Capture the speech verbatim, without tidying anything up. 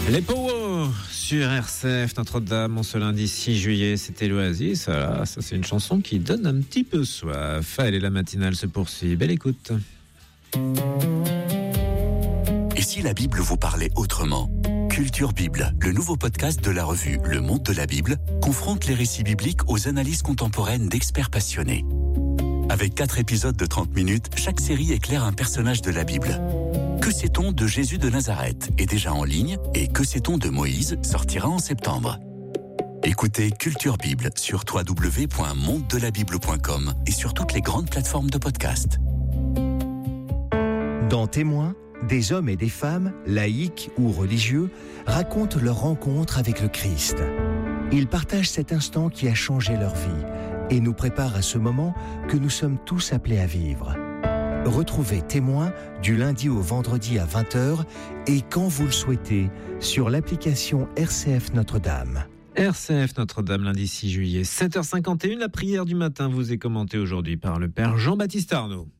Les Powo sur R C F Notre-Dame, en ce lundi six juillet, c'était l'Oasis. Ça, ça c'est une chanson qui donne un petit peu soif. Allez, la matinale se poursuit. Belle écoute. Et si la Bible vous parlait autrement ? Culture Bible, le nouveau podcast de la revue Le Monde de la Bible, confronte les récits bibliques aux analyses contemporaines d'experts passionnés. Avec quatre épisodes de trente minutes, chaque série éclaire un personnage de la Bible. Que sait-on de Jésus de Nazareth est déjà en ligne et Que sait-on de Moïse sortira en septembre. Écoutez Culture Bible sur w w w point monde de la bible point com et sur toutes les grandes plateformes de podcast. Dans Témoins, des hommes et des femmes, laïcs ou religieux, racontent leur rencontre avec le Christ. Ils partagent cet instant qui a changé leur vie et nous préparent à ce moment que nous sommes tous appelés à vivre. Retrouvez Témoins du lundi au vendredi à vingt heures et quand vous le souhaitez sur l'application R C F Notre-Dame. R C F Notre-Dame, lundi six juillet, sept heures cinquante et une, la prière du matin vous est commentée aujourd'hui par le Père Jean-Baptiste Arnaud.